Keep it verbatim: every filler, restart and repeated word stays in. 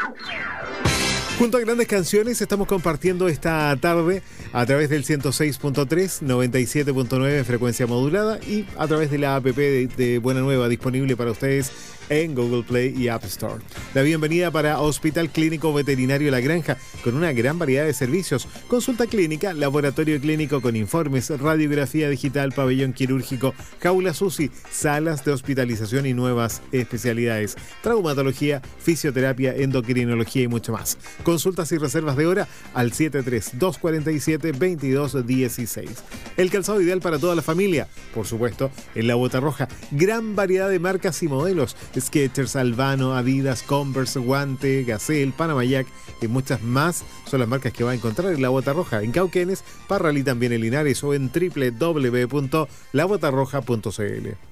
Junto a Grandes Canciones estamos compartiendo esta tarde a través del ciento seis punto tres, noventa y siete punto nueve en frecuencia modulada y a través de la app de, de Buena Nueva disponible para ustedes en Google Play y App Store. La bienvenida para Hospital Clínico Veterinario La Granja, con una gran variedad de servicios: consulta clínica, laboratorio clínico con informes, radiografía digital, pabellón quirúrgico, jaulas U C I, salas de hospitalización y nuevas especialidades, traumatología, fisioterapia, endocrinología y mucho más. Consultas y reservas de hora al siete tres, dos cuatro siete, dos dos uno seis. El calzado ideal para toda la familia, por supuesto, en La Bota Roja. Gran variedad de marcas y modelos: Skechers, Albano, Adidas, Converse, Guante, Gazelle, Panama Jack y muchas más son las marcas que va a encontrar en La Bota Roja, en Cauquenes, Parral y también en Linares, o en doble u doble u doble u punto la bota roja punto c l.